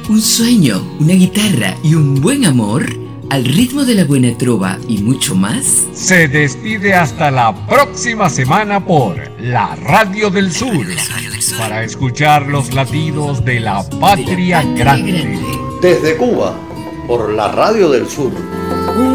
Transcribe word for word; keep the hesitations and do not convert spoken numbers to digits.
un sueño, una guitarra y un buen amor, al ritmo de la buena trova y mucho más, se despide hasta la próxima semana por la Radio del Sur, para escuchar los latidos de la patria grande. Desde Cuba, por la Radio del Sur.